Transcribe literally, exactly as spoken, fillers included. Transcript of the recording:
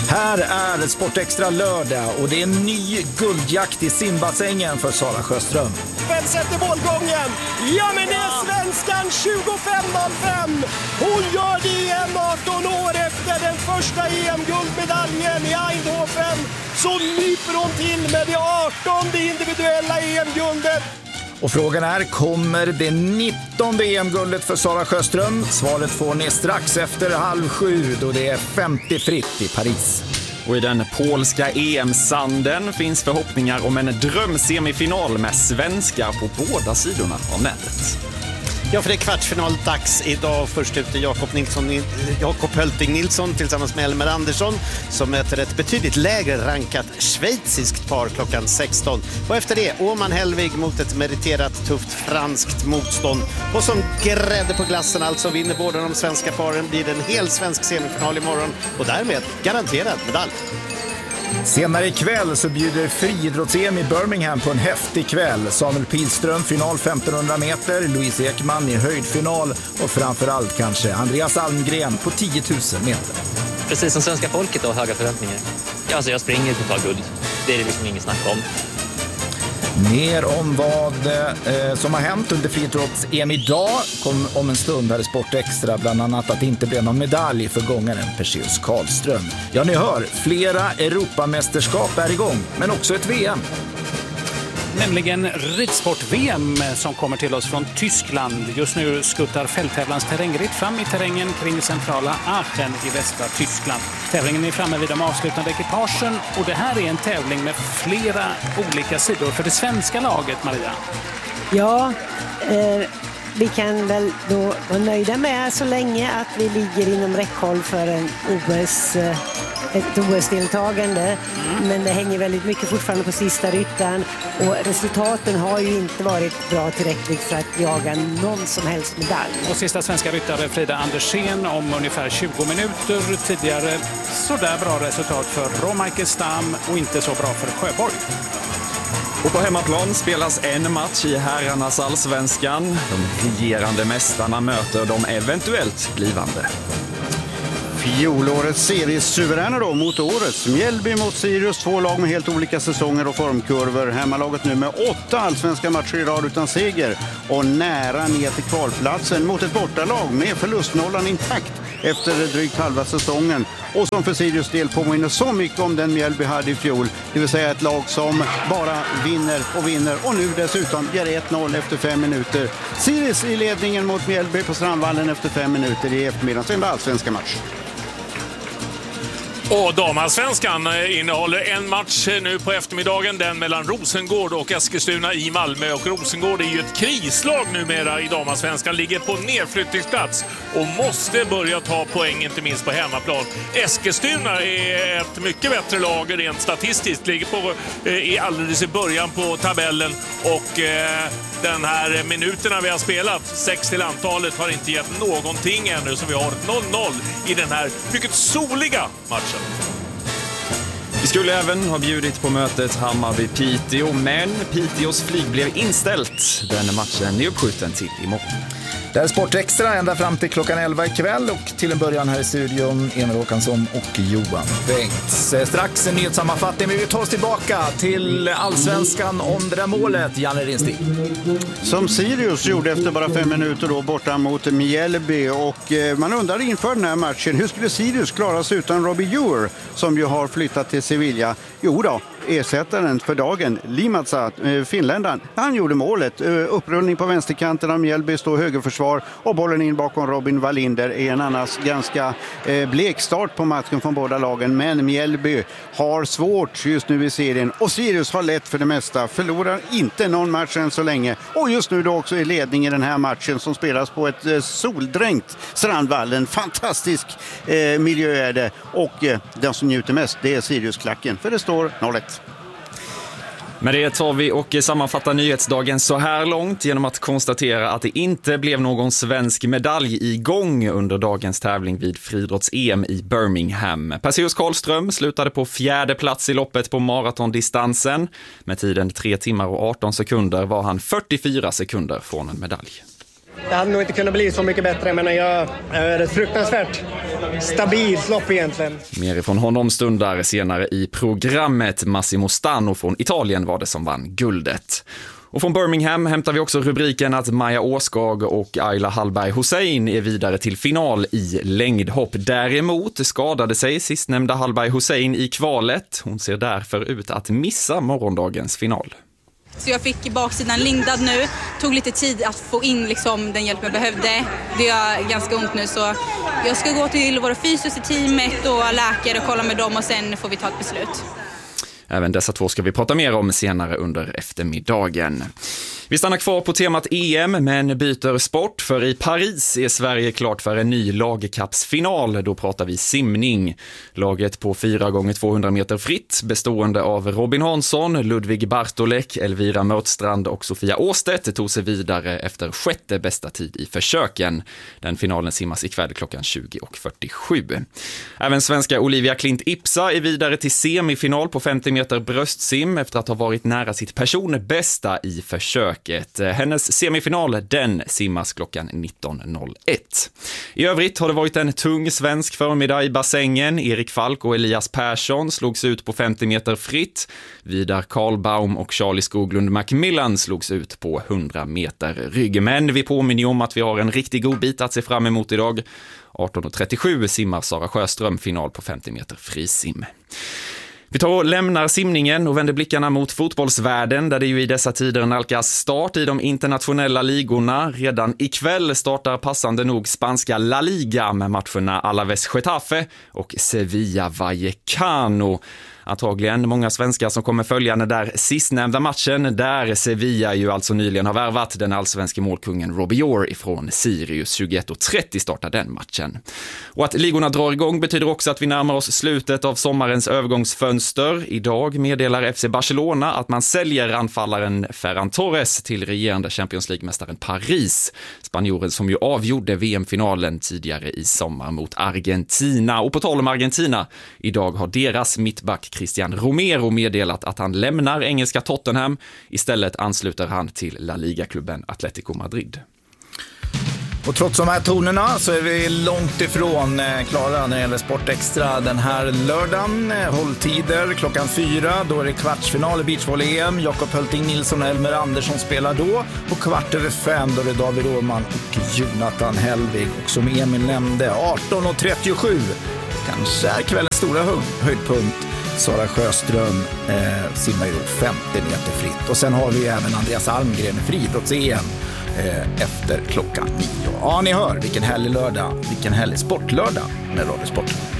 Här är Sportextra lördag och det är en ny guldjakt i simbassängen för Sara Sjöström. Vem sätter målgången? Ja, men det är svenskan tjugofem noll fem. Hon gör det igen arton år efter den första E M-guldmedaljen i Eindhoven. Så nyper hon till med det artonde individuella E M-guldet. Och frågan är, kommer det nittonde E M-guldet för Sara Sjöström? Svaret får ni strax efter halv sju då det är femtio fritt i Paris. Och i den polska E M-sanden finns förhoppningar om en drömsemifinal med svenskar på båda sidorna av nätet. Ja, för det är kvartsfinaldags idag. Först ut är Jakob Nilsson, Jakob Hölting Nilsson tillsammans med Elmer Andersson som möter ett betydligt lägre rankat schweiziskt par klockan sexton. Och efter det Åman Hellvig mot ett meriterat tufft franskt motstånd. Och som grädde på glassen alltså vinner båda de svenska paren, blir det en hel svensk semifinal imorgon och därmed garanterad medalj. Senare ikväll så bjuder friidrotts-E M i Birmingham på en häftig kväll. Samuel Pilström final femtonhundra meter, Louise Ekman i höjdfinal och framförallt kanske Andreas Almgren på tio tusen meter. Precis som svenska folket har höga förväntningar. Ja, alltså jag springer för att ta guld. Det är det liksom ingen snack om. Mer om vad eh, som har hänt under friidrotts-E M idag kom om en stund här i Sportextra, bland annat att det inte blev någon medalj för gångaren Perseus Karlström. Ja, ni hör, flera Europamästerskap är igång, men också ett V M. Nämligen ridsport-V M som kommer till oss från Tyskland. Just nu skuttar fälttävlans terrängritt fram i terrängen kring centrala Aachen i västra Tyskland. Tävlingen är framme vid de avslutande ekipagen och det här är en tävling med flera olika sidor för det svenska laget, Maria. Ja, eh, vi kan väl då vara nöjda med så länge att vi ligger inom räckhåll för en O S eh, ett O S-deltagande, mm. men det hänger väldigt mycket fortfarande på sista ryttaren och resultaten har ju inte varit bra tillräckligt för att jaga någon som helst medalj. Och sista svenska ryttare Frida Andersén om ungefär tjugo minuter. Tidigare sådär bra resultat för Romaike Stam och inte så bra för Sjöborg. Och på hemmaplan spelas en match i herrarnas allsvenskan. De regerande mästarna möter de eventuellt blivande. Fjolårets seriesuveräna då mot årets. Mjällby mot Sirius, två lag med helt olika säsonger och formkurvor. Hemmalaget nu med åtta allsvenska matcher i rad utan seger och nära ner till kvalplatsen mot ett bortalag med förlustnollan intakt efter drygt halva säsongen. Och som för Sirius del påminner så mycket om den Mjällby hade i fjol. Det vill säga ett lag som bara vinner och vinner och nu dessutom ger ett noll efter fem minuter. Sirius i ledningen mot Mjällby på Strandvallen efter fem minuter i eftermiddagens enda allsvenska match. Och damallsvenskan innehåller en match nu på eftermiddagen, den mellan Rosengård och Eskilstuna i Malmö. Och Rosengård är ju ett krislag numera i damallsvenskan, ligger på nedflyttningsplats och måste börja ta poäng, inte minst på hemmaplan. Eskilstuna är ett mycket bättre lag rent statistiskt, ligger på, är alldeles i början på tabellen och eh, den här minuterna vi har spelat, sex till antalet, har inte gett någonting ännu, så vi har noll noll i den här mycket soliga matchen. Vi skulle även ha bjudit på mötet Hammarby-Piteå, men Piteås flyg blev inställt. Den matchen är uppskjuten till imorgon. Det är Sportextra ända fram till klockan elva ikväll och till en början här i studion Emil Håkansson och Johan Bengts. Strax en nyhetssammanfattning, men vi tar oss tillbaka till allsvenskan om det där målet, Janne Rinstig. Som Sirius gjorde efter bara fem minuter då borta mot Mjällby och eh, man undrar inför den här matchen, hur skulle Sirius klara sig utan Robbie Ure som ju har flyttat till Sevilla? Jo då, ersättaren för dagen, Limatsa, eh, finländaren, han gjorde målet. Eh, upprullning på vänsterkanten av Mjällby, står högerförsvar och bollen in bakom Robin Wallinder är en annars ganska eh, blek start på matchen från båda lagen. Men Mjällby har svårt just nu i serien och Sirius har lätt för det mesta. Förlorar inte någon match än så länge och just nu då också i ledning i den här matchen som spelas på ett eh, soldränkt Strandvallen. Fantastisk eh, miljö är det och eh, den som njuter mest det är Sirius-klacken, för det står noll ett. Med det tar vi och sammanfattar nyhetsdagen så här långt genom att konstatera att det inte blev någon svensk medalj igång under dagens tävling vid friidrotts-E M i Birmingham. Perseus Karlström slutade på fjärde plats i loppet på maratondistansen. Med tiden tre timmar och arton sekunder var han fyrtiofyra sekunder från en medalj. Det hade nog inte kunnat bli så mycket bättre, men jag är ett fruktansvärt stabilt lopp egentligen. Mer ifrån honom stundar senare i programmet. Massimo Stano från Italien var det som vann guldet. Och från Birmingham hämtar vi också rubriken att Maja Åskag och Ayla Hallberg Hussein är vidare till final i längdhopp. Däremot skadade sig sistnämnda Hallberg Hussein i kvalet. Hon ser därför ut att missa morgondagens final. Så jag fick baksidan lindad nu. Tog lite tid att få in liksom den hjälp jag behövde. Det gör ganska ont nu, så jag ska gå till våra fysios i teamet och läkare och kolla med dem, och sen får vi ta ett beslut. Även dessa två ska vi prata mer om senare under eftermiddagen. Vi stannar kvar på temat E M men byter sport, för i Paris är Sverige klart för en ny lagkappsfinal. Då pratar vi simning. Laget på fyra gånger tvåhundra meter fritt bestående av Robin Hansson, Ludvig Bartolek, Elvira Mörtstrand och Sofia Åstedt tog sig vidare efter sjätte bästa tid i försöken. Den finalen simmas ikväll klockan tjugo och fyrtiosju. Även svenska Olivia Klint Ipsa är vidare till semifinal på femtio meter bröstsim efter att ha varit nära sitt personbästa i försök. Hennes semifinal, den simmas klockan nitton noll ett. I övrigt har det varit en tung svensk förmiddag i bassängen. Erik Falk och Elias Persson slogs ut på femtio meter fritt. Vidar Karlbaum och Charlie Skoglund Macmillan slogs ut på hundra meter rygg. Men vi påminner om att vi har en riktigt god bit att se fram emot idag. arton trettiosju simmar Sara Sjöström final på femtio meter frisim. Vi tar och lämnar simningen och vänder blickarna mot fotbollsvärlden, där det ju i dessa tider nalkas start i de internationella ligorna. Redan ikväll startar passande nog spanska La Liga med matcherna Alaves Getafe och Sevilla Vallecano. Antagligen många svenskar som kommer följa den där sistnämnda matchen, där Sevilla ju alltså nyligen har värvat den allsvenska målkungen Robbie Orr ifrån Sirius. tjugoett och trettio startar den matchen. Och att ligorna drar igång betyder också att vi närmar oss slutet av sommarens övergångsfönster. Idag meddelar F C Barcelona att man säljer anfallaren Ferran Torres till regerande Champions League-mästaren Paris. Spanjoren som ju avgjorde V M-finalen tidigare i sommar mot Argentina. Och på tal om Argentina, idag har deras mittback Christian Romero meddelat att han lämnar engelska Tottenham. Istället ansluter han till La Liga-klubben Atletico Madrid. Och trots de här tonerna så är vi långt ifrån klara när det gäller Sport Extra den här lördagen. Hålltider klockan fyra, då är det kvartsfinal i beachvolley-E M. Jakob Hölting Nilsson och Elmer Andersson spelar då. Och kvart över fem, då är det David Åhman och Jonathan Hellvig. Och som Emil nämnde, arton och trettiosju. Kanske är kvällens stora höjdpunkt. Sara Sjöström eh, simmar ju femtio meter fritt. Och sen har vi även Andreas Almgren i friidrotts-E M eh, efter klockan nio. Ja, ni hör, vilken härlig lördag, vilken härlig sportlördag med Radiosporten.